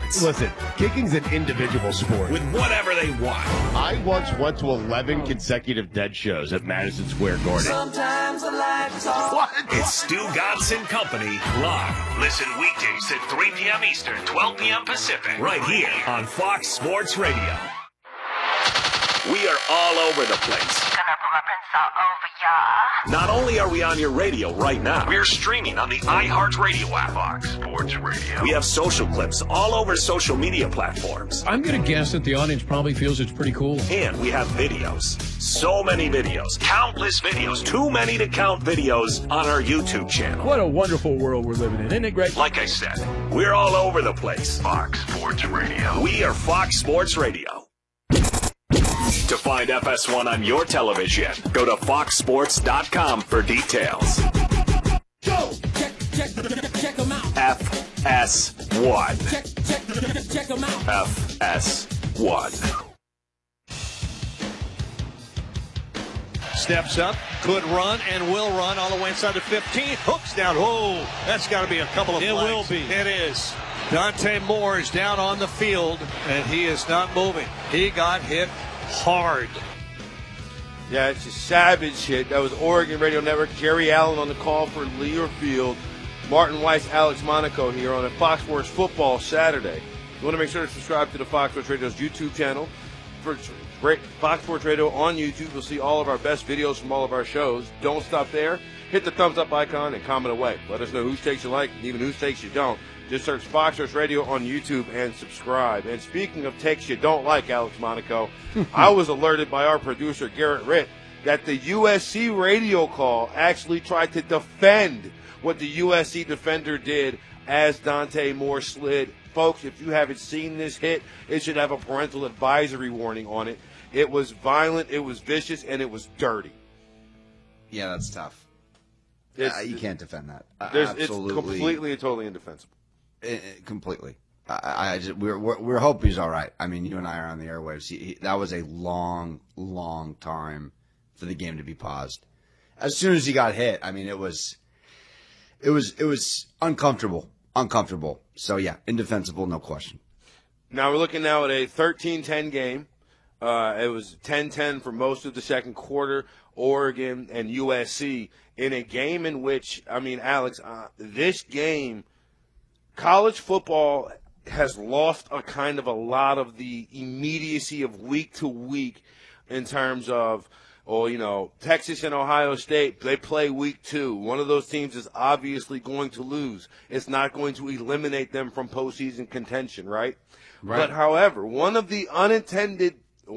sports. Listen, kicking's an individual sport. With whatever they want. I once went to 11 consecutive Dead shows at Madison Square Garden. Sometimes I like to talk. What? It's Stu Godson Company live. Listen weekdays at 3 p.m. Eastern, 12 p.m. Pacific. Right here on Fox Sports Radio. We are all over the place. Gonna put my prints all over ya. Not only are we on your radio right now, we're streaming on the iHeartRadio app. Fox Sports Radio. We have social clips all over social media platforms. I'm going to guess that the audience probably feels it's pretty cool. And we have videos. So many videos. Countless videos. Too many to count videos on our YouTube channel. What a wonderful world we're living in. Isn't it great? Like I said, we're all over the place. Fox Sports Radio. We are Fox Sports Radio. To find FS1 on your television, go to foxsports.com for details. Go! Check them out. FS1. Check them out. FS1. Steps up, could run, and will run all the way inside the 15. Hooks down. Oh, that's got to be a couple of flags. It will be. It is. Dante Moore is down on the field, and he is not moving. He got hit hard. Yeah, it's a savage hit. That was Oregon Radio Network. Jerry Allen on the call for Learfield. Martin Weiss, Alex Monaco here on a Fox Sports Football Saturday. You want to make sure to subscribe to the Fox Sports Radio's YouTube channel. For Fox Sports Radio on YouTube, you'll see all of our best videos from all of our shows. Don't stop there. Hit the thumbs up icon and comment away. Let us know whose takes you like and even whose takes you don't. Just search Fox Sports Radio on YouTube and subscribe. And speaking of takes you don't like, Alex Monaco, I was alerted by our producer, Garrett Ritt, that the USC radio call actually tried to defend what the USC defender did as Dante Moore slid. Folks, if you haven't seen this hit, it should have a parental advisory warning on it. It was violent, it was vicious, and it was dirty. Yeah, that's tough. You can't defend that. Absolutely. It's completely and totally indefensible. Completely. We're hoping he's all right. I mean, you and I are on the airwaves. That was a long, long time for the game to be paused. As soon as he got hit, I mean, it was uncomfortable. So yeah, indefensible, no question. Now we're looking now at a 13-10 game. It was 10-10 for most of the second quarter. Oregon and USC in a game in which, I mean, Alex, this game. College football has lost a lot of the immediacy of week to week in terms of, Texas and Ohio State, they play week 2. One of those teams is obviously going to lose. It's not going to eliminate them from postseason contention, right? But however, one of the unintended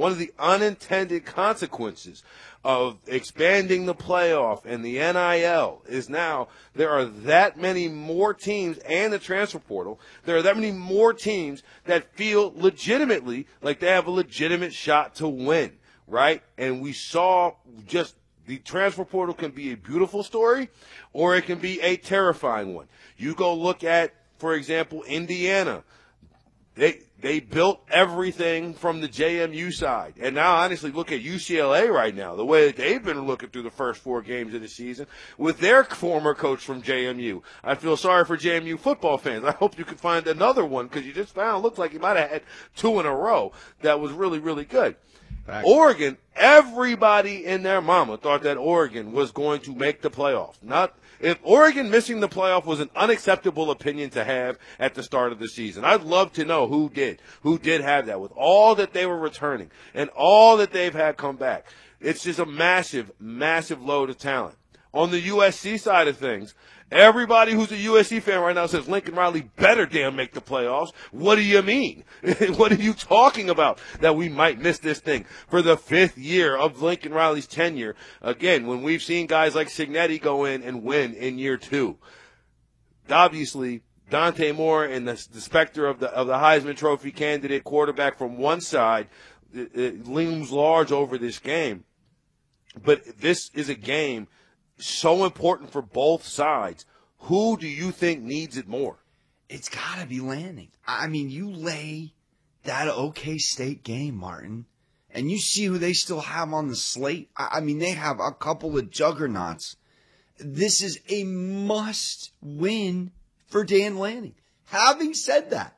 consequences of expanding the playoff and the NIL is now there are that many more teams and the transfer portal. There are that many more teams that feel legitimately like they have a legitimate shot to win, right? And we saw just the transfer portal can be a beautiful story or it can be a terrifying one. You go look at, for example, Indiana. They built everything from the JMU side. And now, honestly, look at UCLA right now, the way that they've been looking through the first 4 games of the season with their former coach from JMU. I feel sorry for JMU football fans. I hope you could find another one because you just found, looks like you might have had 2 in a row that was really, really good. Oregon, everybody in their mama thought that Oregon was going to make the playoffs. If Oregon missing the playoff was an unacceptable opinion to have at the start of the season, I'd love to know who did have that with all that they were returning and all that they've had come back. It's just a massive, massive load of talent. On the USC side of things, everybody who's a USC fan right now says Lincoln Riley better damn make the playoffs. What do you mean? What are you talking about that we might miss this thing for the 5th year of Lincoln Riley's tenure? Again, when we've seen guys like Cignetti go in and win in year 2. Obviously, Dante Moore and the specter of the Heisman Trophy candidate quarterback from one side it looms large over this game. But this is a game so important for both sides. Who do you think needs it more? It's got to be Lanning. I mean, you lay that OK State game, Martin, and you see who they still have on the slate. I mean, they have a couple of juggernauts. This is a must-win for Dan Lanning. Having said that,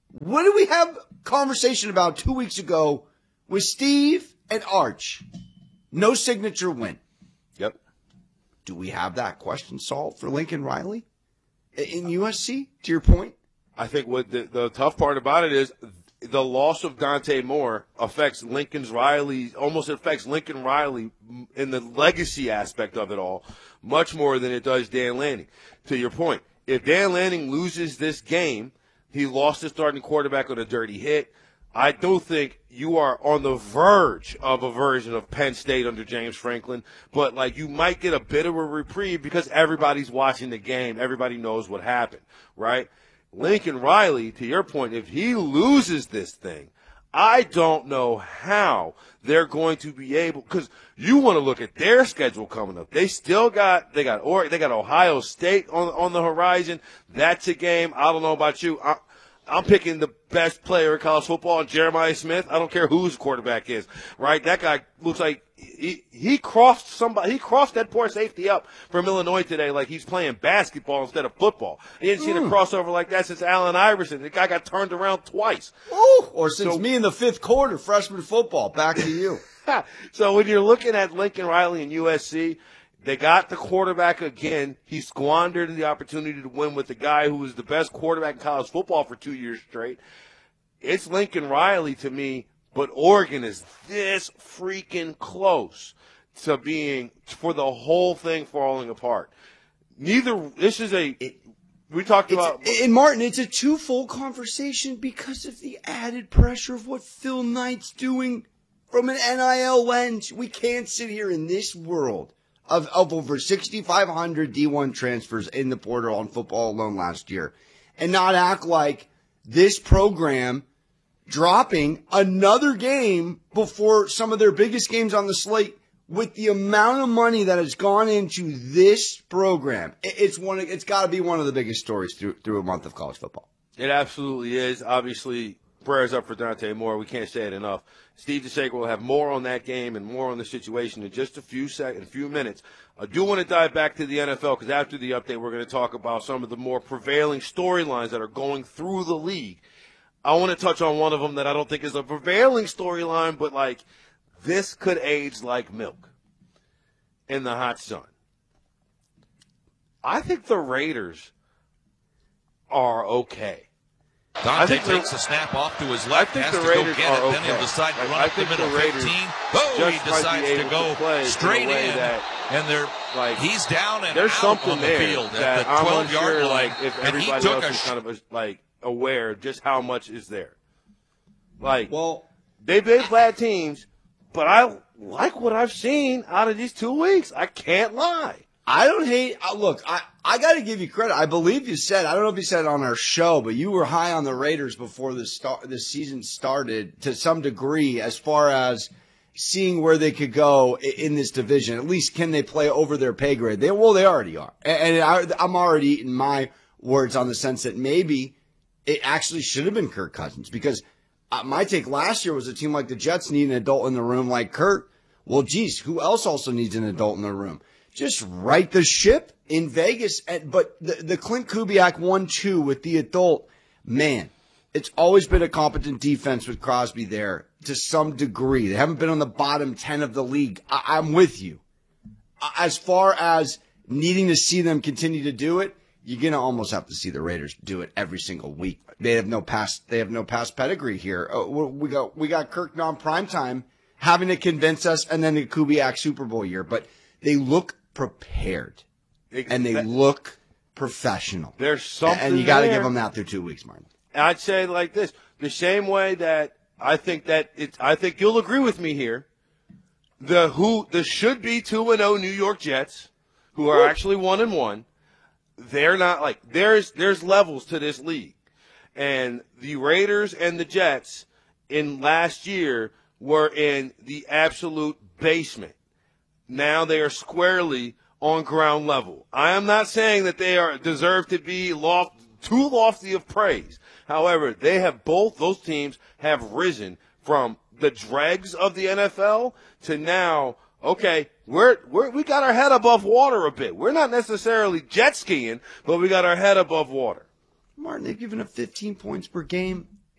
What did we have conversation about 2 weeks ago with Steve and Arch? No signature win. Yep. Do we have that question solved for Lincoln Riley in USC, to your point? I think what the tough part about it is the loss of Dante Moore almost affects Lincoln Riley in the legacy aspect of it all much more than it does Dan Lanning. To your point, if Dan Lanning loses this game, he lost his starting quarterback on a dirty hit. I do think you are on the verge of a version of Penn State under James Franklin, but like you might get a bit of a reprieve because everybody's watching the game. Everybody knows what happened, right? Lincoln Riley, to your point, if he loses this thing, I don't know how they're going to be able, because you want to look at their schedule coming up. They got Ohio State on the horizon. That's a game. I don't know about you. I'm picking the best player in college football, Jeremiah Smith. I don't care who his quarterback is, right? That guy looks like he crossed that poor safety up from Illinois today like he's playing basketball instead of football. He hadn't seen a crossover like that since Allen Iverson. The guy got turned around twice. Ooh, or since me in the fifth quarter, freshman football. Back to you. So when you're looking at Lincoln Riley and USC, they got the quarterback again. He squandered the opportunity to win with the guy who was the best quarterback in college football for 2 years straight. It's Lincoln Riley to me, but Oregon is this freaking close to being, for the whole thing falling apart. We talked about. And Martin, it's a twofold conversation because of the added pressure of what Phil Knight's doing from an NIL lens. We can't sit here in this world of over 6,500 D1 transfers in the portal on football alone last year and not act like this program dropping another game before some of their biggest games on the slate with the amount of money that has gone into this program. It's got to be one of the biggest stories through a month of college football. It absolutely is. Obviously, prayers up for Dante Moore. We can't say it enough. Steve DeSager will have more on that game and more on the situation in just a few minutes. I do want to dive back to the NFL because after the update, we're going to talk about some of the more prevailing storylines that are going through the league. I want to touch on one of them that I don't think is a prevailing storyline, but like this could age like milk in the hot sun. I think the Raiders are okay. Dante takes the snap off to his left, has to go get it, then he'll decide to run up the middle 15. Oh, he decides to go straight in, and he's down and there's out something on the there field that at the I'm 12-yard unsure, line. if everybody else is kind of aware of just how much is there. They've been bad teams, but I like what I've seen out of these 2 weeks. I can't lie. I don't hate. Look, I got to give you credit. I believe you said. I don't know if you said it on our show, but you were high on the Raiders before this season started to some degree, as far as seeing where they could go in this division. At least, can they play over their pay grade? They already are, and I'm already eating my words on the sense that maybe it actually should have been Kirk Cousins, because my take last year was a team like the Jets need an adult in the room like Kirk. Well, geez, who else also needs an adult in the room? Just right the ship in Vegas. But the Clint Kubiak 1-2 with the adult, man, it's always been a competent defense with Crosby there to some degree. They haven't been on the bottom 10 of the league. I'm with you. As far as needing to see them continue to do it, you're going to almost have to see the Raiders do it every single week. They have no past pedigree here. We got Kirk non-primetime having to convince us, and then the Kubiak Super Bowl year. But they look prepared, and they look professional. There's something, and you got to give them that through 2 weeks, Martin. I'd say like this: the same way that I think you'll agree with me here. The should be 2-0 New York Jets, who are actually 1-1. They're not like there's levels to this league, and the Raiders and the Jets in last year were in the absolute basement. Now they are squarely on ground level. I am not saying that they deserve to be too lofty of praise. However, those teams have risen from the dregs of the NFL to now, okay, we got our head above water a bit. We're not necessarily jet skiing, but we got our head above water. Martin, they've given up 15 points per game